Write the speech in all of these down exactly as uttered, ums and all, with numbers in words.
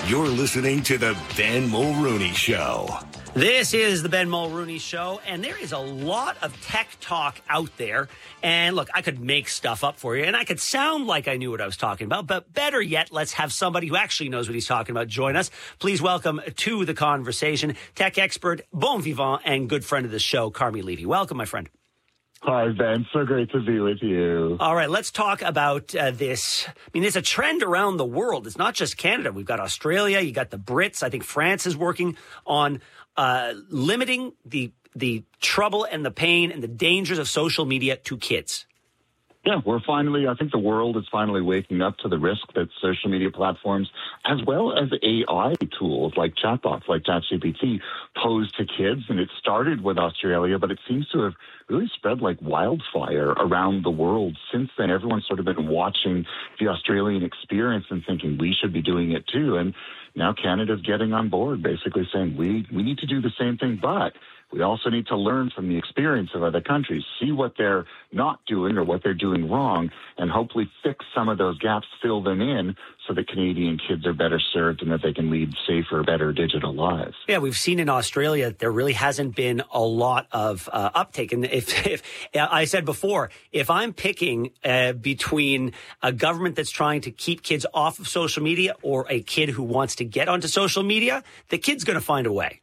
You're listening to the Ben Mulrooney Show. This is the Ben Mulrooney Show, and there is a lot of tech talk out there. And look, I could make stuff up for you, and I could sound like I knew what I was talking about. But better yet, let's have somebody who actually knows what he's talking about join us. Please welcome to the conversation tech expert, bon vivant, and good friend of the show, Carmi Levy. Welcome, my friend. Hi, Ben. So great to be with you. All right, let's talk about uh, this. I mean, there's a trend around the world. It's not just Canada. We've got Australia. You got the Brits. I think France is working on uh, limiting the the trouble and the pain and the dangers of social media to kids. Yeah, we're finally, I think the world is finally waking up to the risk that social media platforms, as well as A I tools like chatbots, like ChatGPT, pose to kids. And it started with Australia, but it seems to have really spread like wildfire around the world. Since then, everyone's sort of been watching the Australian experience and thinking we should be doing it too. And now Canada's getting on board, basically saying we, we need to do the same thing, but we also need to learn from the experience of other countries, see what they're not doing or what they're doing wrong, and hopefully fix some of those gaps, fill them in so that Canadian kids are better served and that they can lead safer, better digital lives. Yeah, we've seen in Australia there really hasn't been a lot of uh, uptake. And if, if I said before, if I'm picking uh, between a government that's trying to keep kids off of social media or a kid who wants to get onto social media, the kid's going to find a way.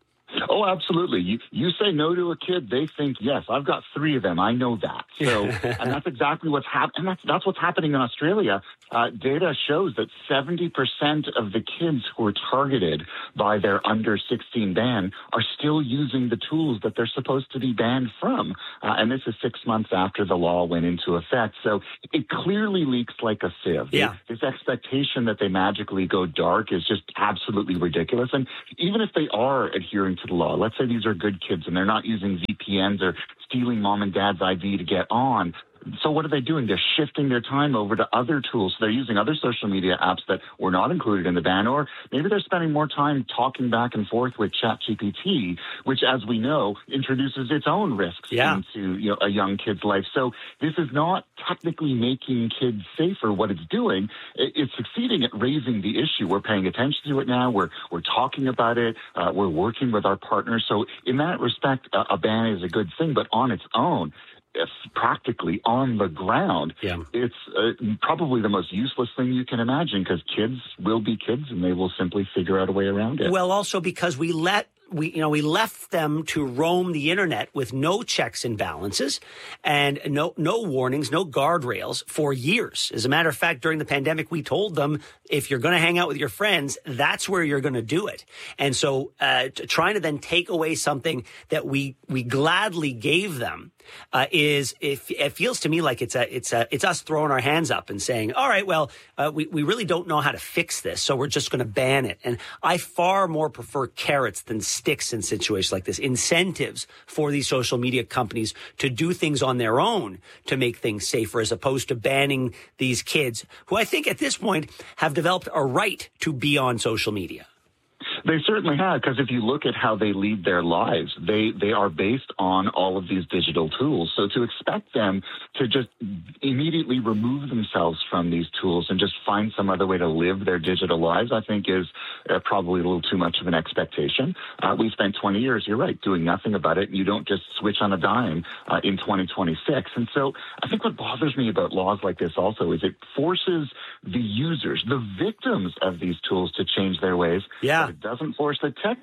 Oh, absolutely. You you say no to a kid, they think yes. I've got three of them. I know that. So, and that's exactly what's happening. And that's that's what's happening in Australia. Uh, data shows that seventy percent of the kids who are targeted by their under sixteen ban are still using the tools that they're supposed to be banned from. Uh, and this is six months after the law went into effect. So it clearly leaks like a sieve. Yeah. This expectation that they magically go dark is just absolutely ridiculous. And even if they are adhering to the law, let's say these are good kids and they're not using V P Ns or stealing mom and dad's I D to get on. So what are they doing? They're shifting their time over to other tools. So they're using other social media apps that were not included in the ban, or maybe they're spending more time talking back and forth with ChatGPT, which, as we know, introduces its own risks yeah. into you know, a young kid's life. So this is not technically making kids safer. What it's doing, it's succeeding at raising the issue. We're paying attention to it now. We're we're talking about it. Uh, we're working with our partners. So in that respect, a, a ban is a good thing. But on its own, if practically on the ground, yeah. it's uh, probably the most useless thing you can imagine, because kids will be kids and they will simply figure out a way around it. Well, also because we let we you know we left them to roam the internet with no checks and balances and no no warnings, no guardrails for years. As a matter of fact, during the pandemic, we told them if you're going to hang out with your friends, that's where you're going to do it. And so, uh, trying to then take away something that we we gladly gave them uh, is it, it feels to me like it's a it's a it's us throwing our hands up and saying, all right, well, uh, we we really don't know how to fix this, so we're just going to ban it. And I far more prefer carrots than sticks in situations like this, incentives for these social media companies to do things on their own to make things safer, as opposed to banning these kids who I think at this point have developed a right to be on social media. They certainly have, because if you look at how they lead their lives, they, they are based on all of these digital tools. So to expect them to just immediately remove themselves from these tools and just find some other way to live their digital lives, I think is uh, probably a little too much of an expectation. Uh, we spent twenty years, you're right, doing nothing about it. You don't just switch on a dime uh, in twenty twenty-six. And so I think what bothers me about laws like this also is it forces the users, the victims of these tools, to change their ways. Yeah. It doesn't force the tech.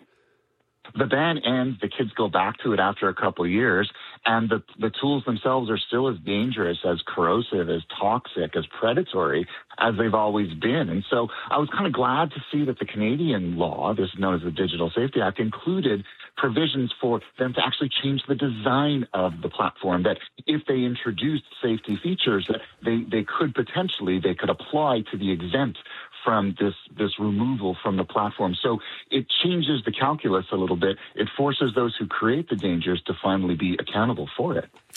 The ban ends, the kids go back to it after a couple of years, and the, the tools themselves are still as dangerous, as corrosive, as toxic, as predatory as they've always been. And so I was kind of glad to see that the Canadian law, this is known as the Digital Safety Act, included provisions for them to actually change the design of the platform, that if they introduced safety features, that they, they could potentially, they could apply to be exempt from this this removal from the platform. So it changes the calculus a little bit. It forces those who create the dangers to finally be accountable for it.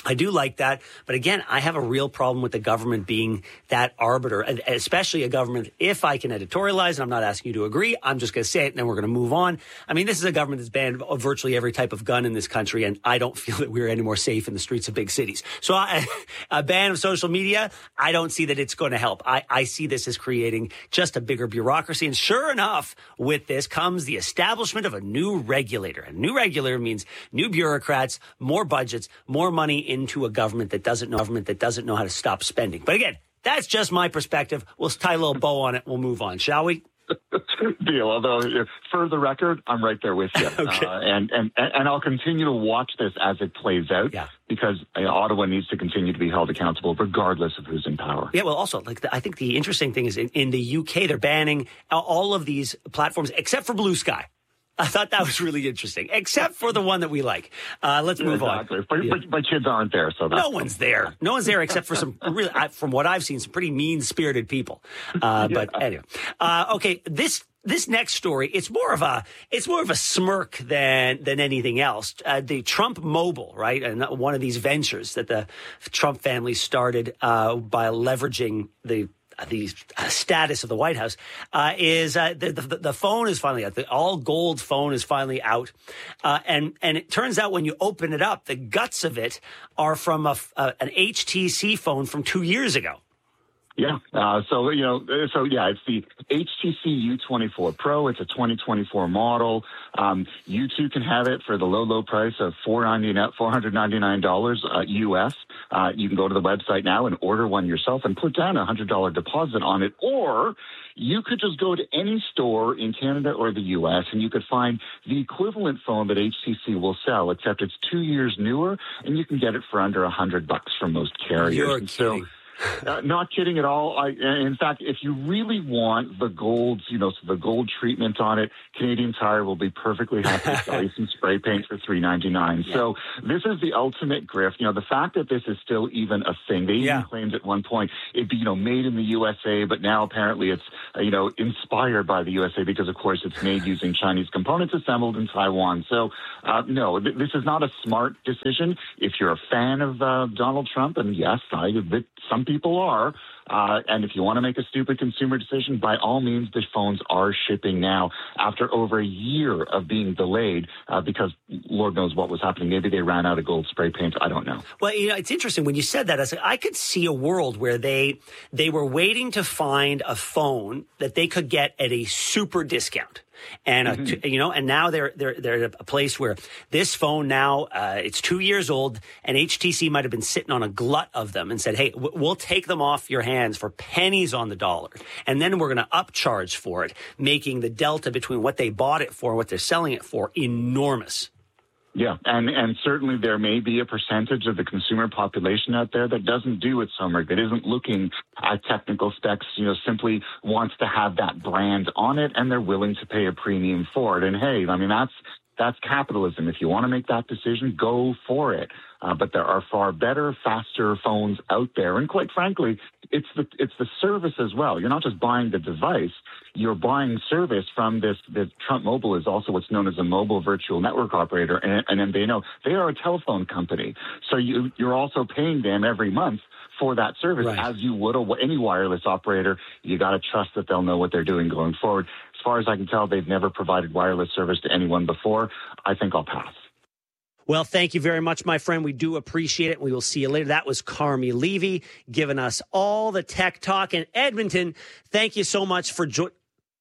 I do like that. But again, I have a real problem with the government being that arbiter, especially a government. If I can editorialize, and I'm not asking you to agree, I'm just going to say it and then we're going to move on. I mean, this is a government that's banned virtually every type of gun in this country, and I don't feel that we're any more safe in the streets of big cities. So I, a ban of social media, I don't see that it's going to help. I, I see this as creating just a bigger bureaucracy. And sure enough, with this comes the establishment of a new regulator. A new regulator means new bureaucrats, more budgets, more money into a government that doesn't know government that doesn't know how to stop spending. But again, that's just my perspective. We'll tie a little bow on it. We'll move on, shall we? Deal. Although, for the record, I'm right there with you, okay. uh, and and and I'll continue to watch this as it plays out. Yeah. Because uh, Ottawa needs to continue to be held accountable, regardless of who's in power. Yeah. Well, also, like the, I think the interesting thing is in, in the U K, they're banning all of these platforms except for Blue Sky. I thought that was really interesting, except for the one that we like. Uh, let's move exactly. on. But, yeah. but, but kids aren't there, so that's no one's there. No one's there except for some, really, from what I've seen, some pretty mean-spirited people. Uh, yeah. But anyway, uh, okay, this this next story, it's more of a it's more of a smirk than than anything else. Uh, the Trump Mobile, right, and one of these ventures that the Trump family started uh, by leveraging the. the status of the White House uh, is uh, the, the the phone is finally out. The all gold phone is finally out, uh, and and it turns out when you open it up, the guts of it are from a, a an H T C phone from two years ago. Yeah. Uh, so, you know, so yeah, it's the H T C U twenty-four Pro. It's a twenty twenty-four model. Um, you too can have it for the low, low price of four hundred ninety-nine dollars uh, U S. Uh, you can go to the website now and order one yourself and put down a one hundred dollars deposit on it. Or you could just go to any store in Canada or the U S and you could find the equivalent phone that H T C will sell, except it's two years newer, and you can get it for under one hundred bucks from most carriers. You're and kidding. So, Uh, not kidding at all. I, in fact, if you really want the gold, you know, so the gold treatment on it, Canadian Tire will be perfectly happy to sell you some spray paint for three ninety-nine. Yeah. So this is the ultimate grift. You know, the fact that this is still even a thing. They yeah. even claimed at one point it'd be, you know, made in the U S A, but now apparently it's, uh, you know, inspired by the U S A because, of course, it's made using Chinese components assembled in Taiwan. So, uh, no, th- this is not a smart decision. If you're a fan of uh, Donald Trump, and yes, I admit some people are, uh, and if you want to make a stupid consumer decision, by all means, the phones are shipping now after over a year of being delayed uh, because Lord knows what was happening. Maybe they ran out of gold spray paint. I don't know. Well, you know, it's interesting when you said that. I said I could see a world where they they were waiting to find a phone that they could get at a super discount. And, uh, mm-hmm. you know, and now they're, they're, they're at a place where this phone now, uh, it's two years old, and H T C might have been sitting on a glut of them and said, hey, w- we'll take them off your hands for pennies on the dollar. And then we're going to upcharge for it, making the delta between what they bought it for and what they're selling it for enormous. Yeah, and, and certainly there may be a percentage of the consumer population out there that doesn't do its homework, that isn't looking at technical specs, you know, simply wants to have that brand on it, and they're willing to pay a premium for it. And hey, I mean, that's that's capitalism. If you want to make that decision, go for it. Uh, but there are far better, faster phones out there. And quite frankly, it's the it's the service as well. You're not just buying the device. You're buying service from this. this Trump Mobile is also what's known as a mobile virtual network operator. And, and then they know they are a telephone company. So you, you're also paying them every month for that service, right, as you would a, any wireless operator. You got to trust that they'll know what they're doing going forward. As far as I can tell, they've never provided wireless service to anyone before. I think I'll pass. Well, thank you very much, my friend. We do appreciate it. We will see you later. That was Carmi Levy giving us all the tech talk in Edmonton. Thank you so much for joining.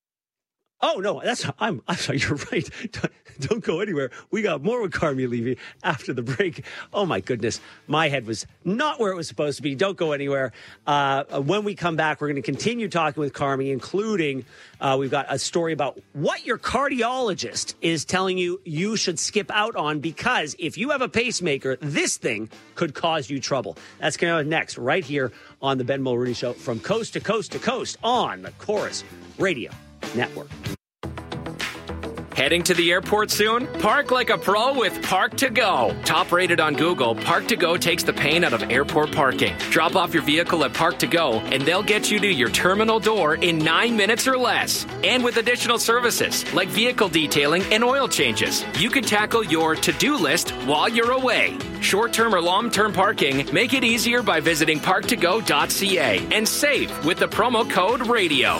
Oh, no, that's I'm, I'm sorry. You're right. Don't go anywhere. We got more with Carmi Levy after the break. Oh, my goodness. My head was not where it was supposed to be. Don't go anywhere. Uh, when we come back, we're going to continue talking with Carmi, including uh, we've got a story about what your cardiologist is telling you you should skip out on, because if you have a pacemaker, this thing could cause you trouble. That's going to be next right here on the Ben Mulroney Show from coast to coast to coast on the Chorus Radio Network. Heading to the airport soon? Park like a pro with Park to Go. Top rated on Google, Park to Go takes the pain out of airport parking. Drop off your vehicle at Park to Go, and they'll get you to your terminal door in nine minutes or less. And with additional services like vehicle detailing and oil changes, you can tackle your to-do list while you're away. Short-term or long-term parking, make it easier by visiting park to go dot c a and save with the promo code RADIO.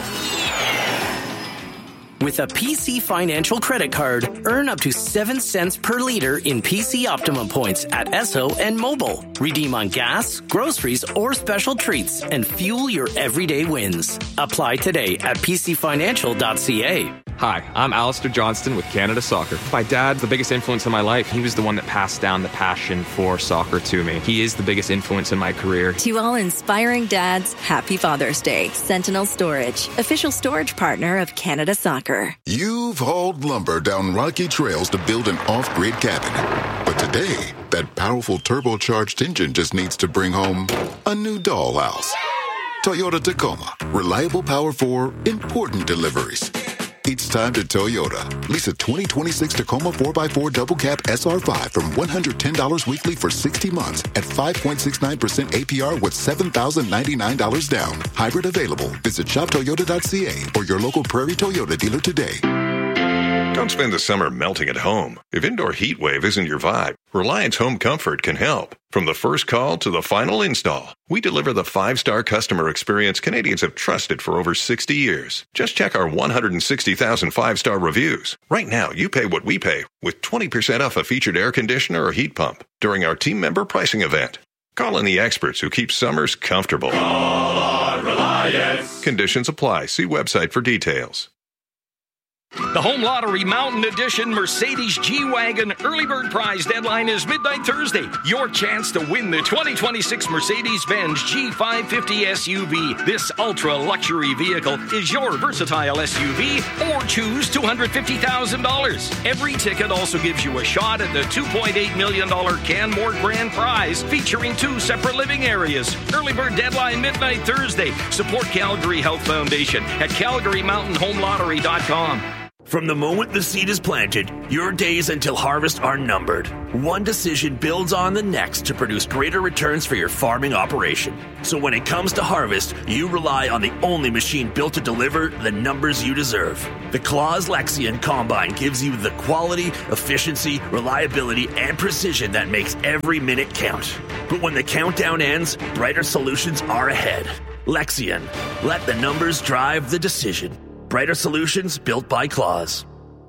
With a P C Financial credit card, earn up to seven cents per liter in P C Optimum points at Esso and Mobile. Redeem on gas, groceries, or special treats and fuel your everyday wins. Apply today at p c financial dot c a. Hi, I'm Alistair Johnston with Canada Soccer. My dad's the biggest influence in my life. He was the one that passed down the passion for soccer to me. He is the biggest influence in my career. To all inspiring dads, happy Father's Day. Sentinel Storage, official storage partner of Canada Soccer. You've hauled lumber down rocky trails to build an off-grid cabin. But today, that powerful turbocharged engine just needs to bring home a new dollhouse. Toyota Tacoma. Reliable power for important deliveries. It's time to Toyota. Lease a twenty twenty-six Tacoma four by four Double Cab S R five from one hundred ten dollars weekly for sixty months at five point six nine percent A P R with seven thousand ninety-nine dollars down. Hybrid available. Visit shop toyota dot c a or your local Prairie Toyota dealer today. Don't spend the summer melting at home. If indoor heat wave isn't your vibe, Reliance Home Comfort can help. From the first call to the final install, we deliver the five-star customer experience Canadians have trusted for over sixty years. Just check our one hundred sixty thousand five-star reviews. Right now, you pay what we pay with twenty percent off a featured air conditioner or heat pump during our team member pricing event. Call in the experts who keep summers comfortable. Call on Reliance. Conditions apply. See website for details. The Home Lottery Mountain Edition Mercedes G-Wagon Early Bird Prize deadline is midnight Thursday. Your chance to win the twenty twenty-six Mercedes-Benz G five fifty S U V. This ultra-luxury vehicle is your versatile S U V, or choose two hundred fifty thousand dollars. Every ticket also gives you a shot at the two point eight million dollars Canmore Grand Prize, featuring two separate living areas. Early Bird deadline midnight Thursday. Support Calgary Health Foundation at calgary mountain home lottery dot com. From the moment the seed is planted, your days until harvest are numbered. One decision builds on the next to produce greater returns for your farming operation. So when it comes to harvest, you rely on the only machine built to deliver the numbers you deserve. The Claas Lexion Combine gives you the quality, efficiency, reliability, and precision that makes every minute count. But when the countdown ends, brighter solutions are ahead. Lexion. Let the numbers drive the decision. Brighter solutions built by Claas.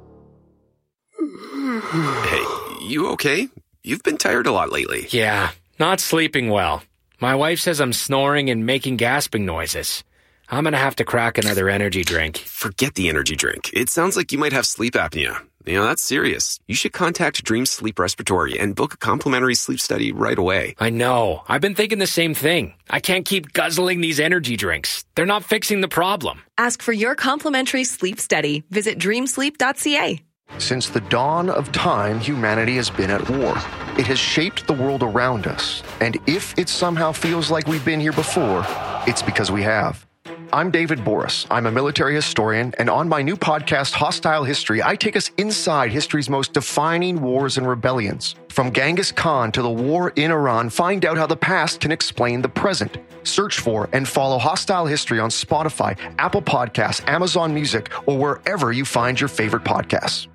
Hey, you okay? You've been tired a lot lately. Yeah, not sleeping well. My wife says I'm snoring and making gasping noises. I'm gonna have to crack another energy drink. Forget the energy drink. It sounds like you might have sleep apnea. You know, that's serious. You should contact Dream Sleep Respiratory and book a complimentary sleep study right away. I know. I've been thinking the same thing. I can't keep guzzling these energy drinks. They're not fixing the problem. Ask for your complimentary sleep study. Visit dream sleep dot c a. Since the dawn of time, humanity has been at war. It has shaped the world around us. And if it somehow feels like we've been here before, it's because we have. I'm David Boris. I'm a military historian, and on my new podcast, Hostile History, I take us inside history's most defining wars and rebellions. From Genghis Khan to the war in Iran, find out how the past can explain the present. Search for and follow Hostile History on Spotify, Apple Podcasts, Amazon Music, or wherever you find your favorite podcasts.